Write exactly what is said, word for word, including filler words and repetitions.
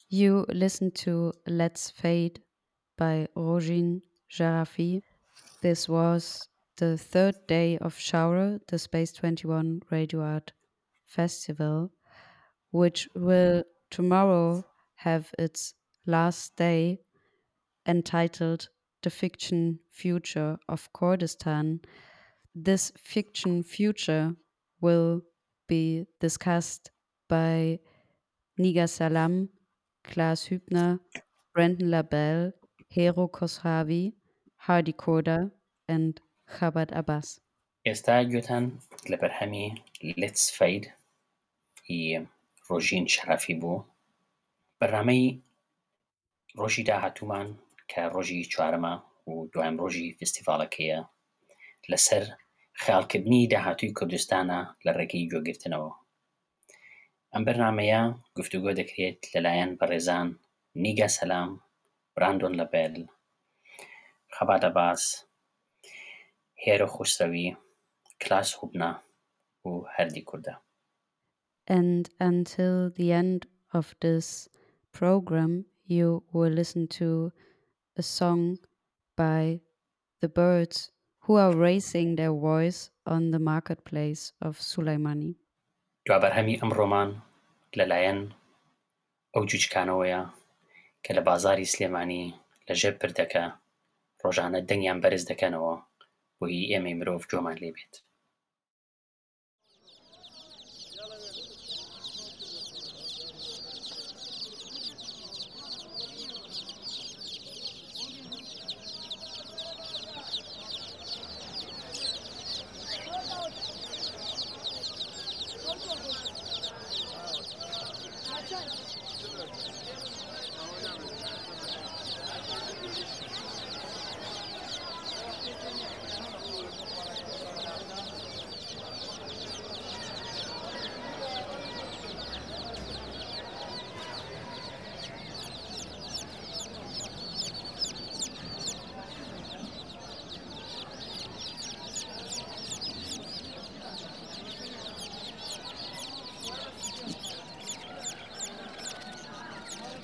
You listen to Let's Fade by Rojin Jarafi. This was the third day of Shower, the Space twenty-one Radio Art Festival, which will tomorrow have its last day, entitled The Fiction Future of Kurdistan. This fiction future will be discussed by Nigar Salam, Klaas Hübner, Brandon LaBelle, Hero Khosravi, Hardy Koda, and Chabad Abbas. ئێستا گوێتان لە بەرهەمی Let's Fade ی ڕۆژین شەرافی بوو. بەرنامەی ڕۆژی داهاتوومان کە ڕۆژی چوارەمە و دوایەم ڕۆژی فستیڤاڵەکەیە لەسەر خەیاڵکردنی داهاتووی کوردستانە لە ڕێگەی گوێگرتنەوە. ئەم بەرنامەیە گفتوگۆ دەکرێت لەلایەن بەڕێزان نیگا سەلام، براندۆن لەبێل، خەبات ئەباس، هێرە خوسرەوی، کلاس هوبنا و هەردی کوردە. And until the end of this program, you will listen to a song by the birds who are raising their voice on the marketplace of Sulaimani. دوا بەرهەمی ئەمڕۆمان لەلایەن ئەو جوچکانەوەیە کە لە بازاری سلێمانی لەژێر پردەکە ڕۆژانە دەنگیان بەرز دەکەنەوە بۆ هی ئێمەی مرۆڤ گوێمان لێ بێت.